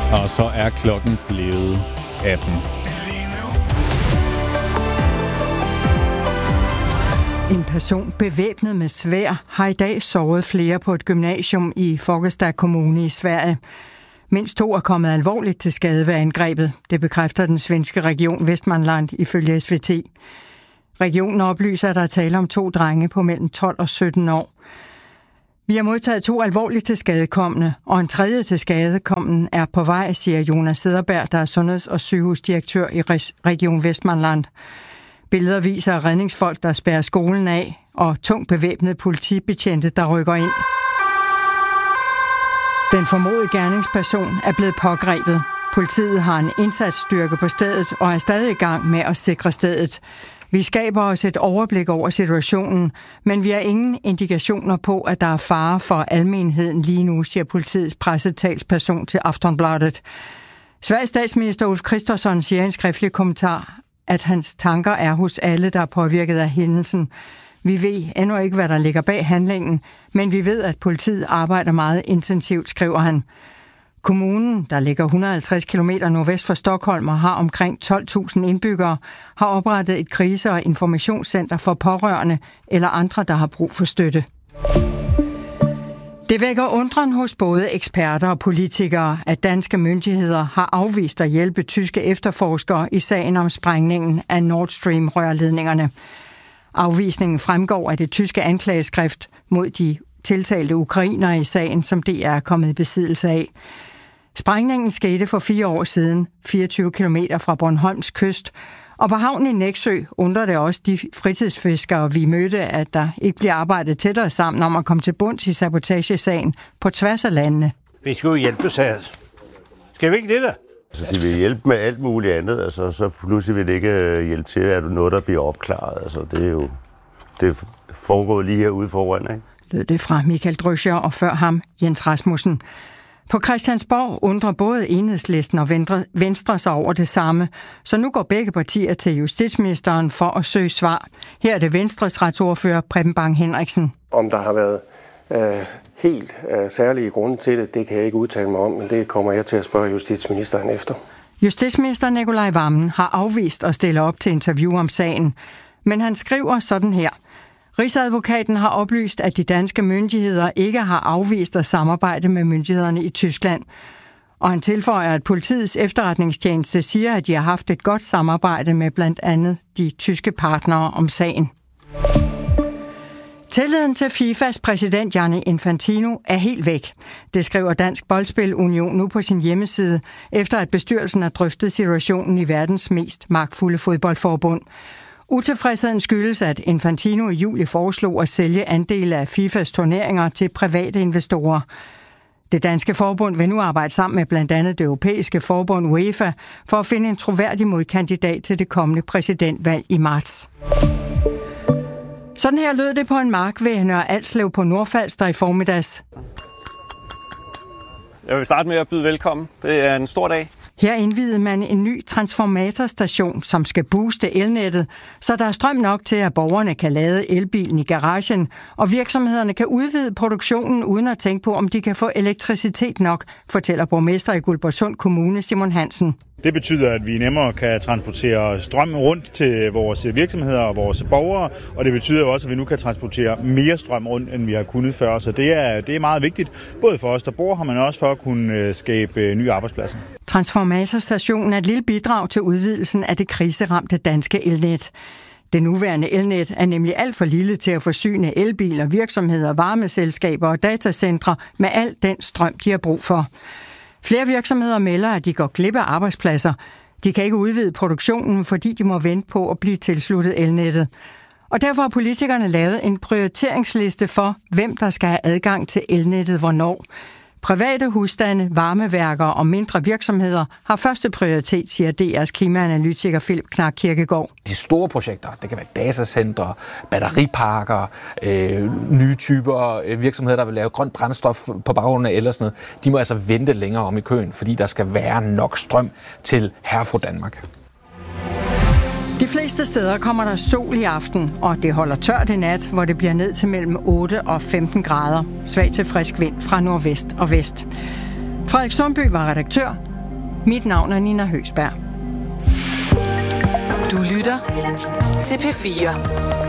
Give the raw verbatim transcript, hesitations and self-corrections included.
Og så er klokken blevet atten. En person bevæbnet med sværd har i dag såret flere på et gymnasium i Fagersta kommune i Sverige. Mindst to er kommet alvorligt til skade ved angrebet. Det bekræfter den svenske region Västmanland ifølge S V T. Regionen oplyser, at der er tale om to drenge på mellem tolv og sytten år. Vi har modtaget to alvorligt til skadekommende, og en tredje til skadekommende er på vej, siger Jonas Sederberg, der er sundheds- og sygehusdirektør i Region Västmanland. Billeder viser redningsfolk, der spærrer skolen af, og tungt bevæbnede politibetjente, der rykker ind. Den formodede gerningsperson er blevet pågrebet. Politiet har en indsatsstyrke på stedet og er stadig i gang med at sikre stedet. Vi skaber os et overblik over situationen, men vi har ingen indikationer på, at der er fare for almenheden lige nu, siger politiets pressetalsperson til Aftonbladet. Sveriges statsminister Ulf Kristersson siger i en skriftlig kommentar, at hans tanker er hos alle, der er påvirket af hændelsen. Vi ved endnu ikke, hvad der ligger bag handlingen, men vi ved, at politiet arbejder meget intensivt, skriver han. Kommunen, der ligger et hundrede og halvtreds kilometer nordvest for Stockholm og har omkring tolv tusind indbyggere, har oprettet et krise- og informationscenter for pårørende eller andre, der har brug for støtte. Det vækker undren hos både eksperter og politikere, at danske myndigheder har afvist at hjælpe tyske efterforskere i sagen om sprængningen af Nord Stream-rørledningerne. Afvisningen fremgår af det tyske anklageskrift mod de tiltalte ukrainere i sagen, som D R er kommet i besiddelse af. Sprængningen skete for fire år siden, fireogtyve kilometer fra Bornholms kyst, og på havnen i Nexø undrer det også de fritidsfiskere, vi mødte, at der ikke bliver arbejdet tættere sammen om at komme til bunds i sabotagesagen på tværs af landene. Vi skal jo hjælpe sig. Skal vi ikke det der? Altså, de vil hjælpe med alt muligt andet, altså, så pludselig vil det ikke hjælpe til, at noget, der bliver opklaret. Altså, det er jo det foregår lige herude foran, ikke? Lød det fra Michael Drøscher og før ham Jens Rasmussen. På Christiansborg undrer både Enhedslisten og Venstre sig over det samme, så nu går begge partier til justitsministeren for at søge svar. Her er det Venstres retsordfører Preben Bang Henriksen. Om der har været øh, helt øh, særlige grunde til det, det kan jeg ikke udtale mig om, men det kommer jeg til at spørge justitsministeren efter. Justitsminister Nicolai Wammen har afvist at stille op til interview om sagen, men han skriver sådan her. Rigsadvokaten har oplyst, at de danske myndigheder ikke har afvist at samarbejde med myndighederne i Tyskland. Og han tilføjer, at politiets efterretningstjeneste siger, at de har haft et godt samarbejde med blandt andet de tyske partnere om sagen. Tilliden til FIFAs præsident Gianni Infantino er helt væk. Det skriver Dansk Boldspil Union nu på sin hjemmeside, efter at bestyrelsen har drøftet situationen i verdens mest magtfulde fodboldforbund. Utilfredsheden skyldes, at Infantino i juli foreslog at sælge andele af FIFAs turneringer til private investorer. Det danske forbund vil nu arbejde sammen med blandt andet det europæiske forbund UEFA for at finde en troværdig modkandidat til det kommende præsidentvalg i marts. Sådan her lød det på en mark ved Nørre Alslev på Nordfalster i formiddags. Jeg vil starte med at byde velkommen. Det er en stor dag. Her indvidede man en ny transformatorstation, som skal booste elnettet, så der er strøm nok til, at borgerne kan lade elbilen i garagen, og virksomhederne kan udvide produktionen uden at tænke på, om de kan få elektricitet nok, fortæller borgmester i Guldborgsund Kommune Simon Hansen. Det betyder, at vi nemmere kan transportere strøm rundt til vores virksomheder og vores borgere, og det betyder også, at vi nu kan transportere mere strøm rundt, end vi har kunnet før. Så det er, det er meget vigtigt, både for os, der bor her, men også for at kunne skabe nye arbejdspladser. Transformatorstationen er et lille bidrag til udvidelsen af det kriseramte danske elnet. Det nuværende elnet er nemlig alt for lille til at forsyne elbiler, virksomheder, varmeselskaber og datacentre med al den strøm, de har brug for. Flere virksomheder melder, at de går glip af arbejdspladser. De kan ikke udvide produktionen, fordi de må vente på at blive tilsluttet elnettet. Og derfor har politikerne lavet en prioriteringsliste for, hvem der skal have adgang til elnettet hvornår. Private husstande, varmeværker og mindre virksomheder har første prioritet, siger D R's klimaanalytiker Philip Knak Kirkegaard. De store projekter, det kan være datacentre, batteriparker, øh, nye typer virksomheder, der vil lave grønt brændstof på baggrund af el og sådan noget, de må altså vente længere om i køen, fordi der skal være nok strøm til Herfru Danmark. De fleste steder kommer der sol i aften, og det holder tørt i nat, hvor det bliver ned til mellem otte og femten grader. Svag til frisk vind fra nordvest og vest. Frederik Sundby var redaktør. Mit navn er Nina Høgsberg. Du lytter til P fire.